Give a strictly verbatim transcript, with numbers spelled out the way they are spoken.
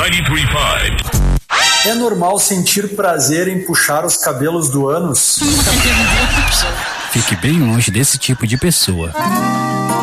noventa e três ponto cinco. É normal sentir prazer em puxar os cabelos do ânus? Fique bem longe desse tipo de pessoa.